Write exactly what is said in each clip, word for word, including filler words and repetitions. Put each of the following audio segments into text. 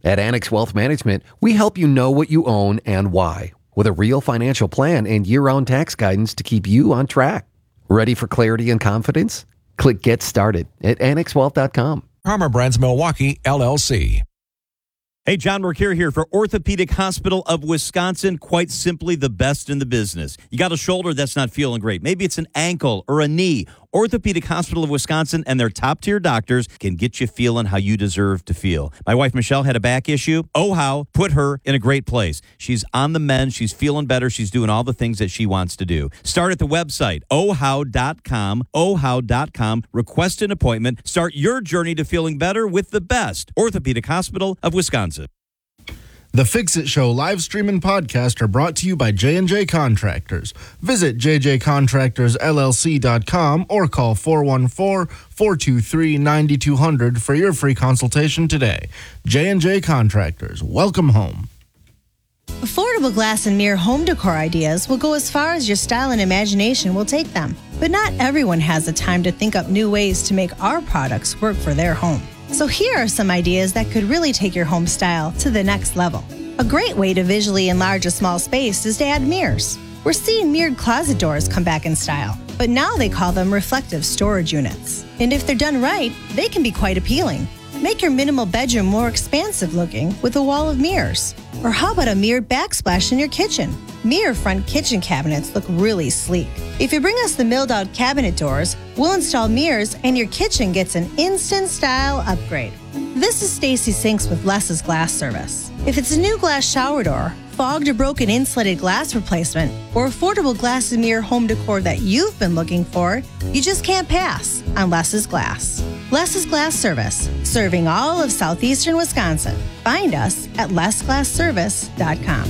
At Annex Wealth Management, we help you know what you own and why, with a real financial plan and year-round tax guidance to keep you on track. Ready for clarity and confidence? Click Get Started at annex wealth dot com. Farmer Brands Milwaukee, L L C. Hey, John Mercure here for Orthopedic Hospital of Wisconsin. Quite simply the best in the business. You got a shoulder that's not feeling great. Maybe it's an ankle or a knee. Orthopedic Hospital of Wisconsin and their top-tier doctors can get you feeling how you deserve to feel. My wife, Michelle, had a back issue. OHOW put her in a great place. She's on the mend. She's feeling better. She's doing all the things that she wants to do. Start at the website, O H O W dot com, O H O W dot com. Request an appointment. Start your journey to feeling better with the best. Orthopedic Hospital of Wisconsin. The Fix-It Show live stream and podcast are brought to you by J and J Contractors. Visit j j contractors l l c dot com or call four one four, four two three, nine two zero zero for your free consultation today. J and J Contractors, welcome home. Affordable glass and mirror home decor ideas will go as far as your style and imagination will take them. But not everyone has the time to think up new ways to make our products work for their home. So here are some ideas that could really take your home style to the next level. A great way to visually enlarge a small space is to add mirrors. We're seeing mirrored closet doors come back in style, but now they call them reflective storage units. And if they're done right, they can be quite appealing. Make your minimal bedroom more expansive looking with a wall of mirrors. Or how about a mirrored backsplash in your kitchen? Mirror front kitchen cabinets look really sleek. If you bring us the milled out cabinet doors, we'll install mirrors and your kitchen gets an instant style upgrade. This is Stacy Sinks with Less's Glass Service. If it's a new glass shower door, fogged or broken insulated glass replacement, or affordable glass and mirror home decor that you've been looking for, you just can't pass on Less's Glass. Less's Glass Service, serving all of southeastern Wisconsin. Find us at less glass service dot com.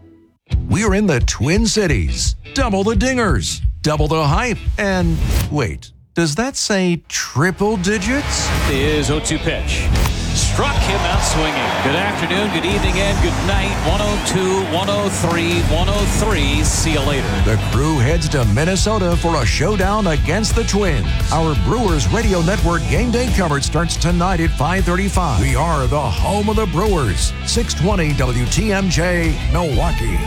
We're in the Twin Cities. Double the dingers, double the hype, and wait, does that say triple digits? Is oh two pitch. Struck him out swinging. Good afternoon, good evening, and good night. one oh two, one oh three, one oh three. See you later. The crew heads to Minnesota for a showdown against the Twins. Our Brewers Radio Network game day coverage starts tonight at five thirty-five. We are the home of the Brewers. six twenty W T M J, Milwaukee.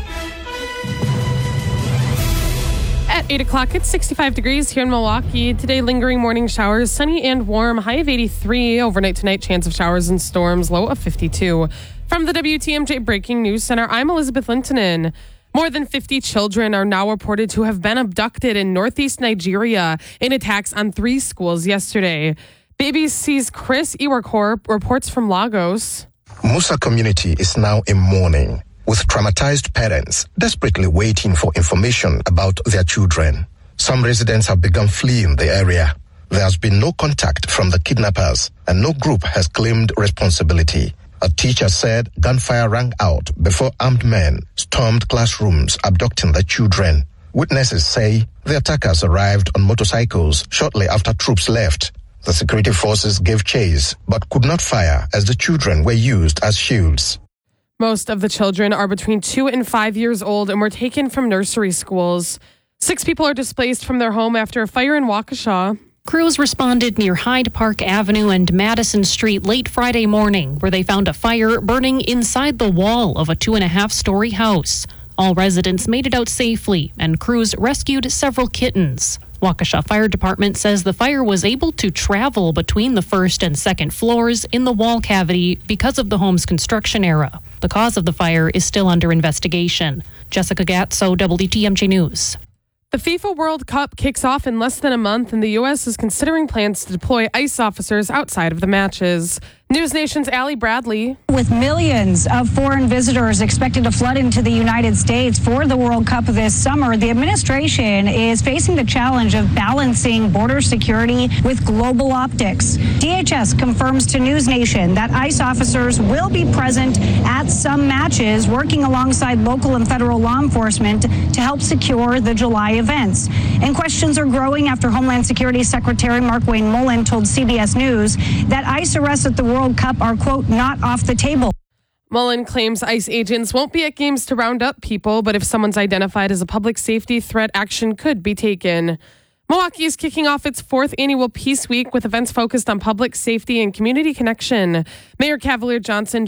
At eight o'clock, it's sixty-five degrees here in Milwaukee. Today, lingering morning showers, sunny and warm, high of eighty-three. Overnight tonight, chance of showers and storms, low of fifty-two. From the W T M J Breaking News Center, I'm Elizabeth Lintonen. More than fifty children are now reported to have been abducted in northeast Nigeria in attacks on three schools yesterday. B B C's Chris Iwakor reports from Lagos. Musa community is now in mourning, with traumatized parents desperately waiting for information about their children. Some residents have begun fleeing the area. There has been no contact from the kidnappers, and no group has claimed responsibility. A teacher said gunfire rang out before armed men stormed classrooms abducting the children. Witnesses say the attackers arrived on motorcycles shortly after troops left. The security forces gave chase but could not fire as the children were used as shields. Most of the children are between two and five years old and were taken from nursery schools. Six people are displaced from their home after a fire in Waukesha. Crews responded near Hyde Park Avenue and Madison Street late Friday morning, where they found a fire burning inside the wall of a two and a half story house. All residents made it out safely, and crews rescued several kittens. Waukesha Fire Department says the fire was able to travel between the first and second floors in the wall cavity because of the home's construction era. The cause of the fire is still under investigation. Jessica Gatso, W T M J News. The FIFA World Cup kicks off in less than a month, and the U S is considering plans to deploy ICE officers outside of the matches. News Nation's Allie Bradley. With millions of foreign visitors expected to flood into the United States for the World Cup this summer, the administration is facing the challenge of balancing border security with global optics. D H S confirms to News Nation that ICE officers will be present at some matches, working alongside local and federal law enforcement to help secure the July events. And questions are growing after Homeland Security Secretary Markwayne Mullin told C B S News that ICE arrests at the World Cup are, quote, not off the table. Mullin claims ICE agents won't be at games to round up people, but if someone's identified as a public safety threat, action could be taken. Milwaukee is kicking off its fourth annual Peace Week with events focused on public safety and community connection. Mayor Cavalier Johnson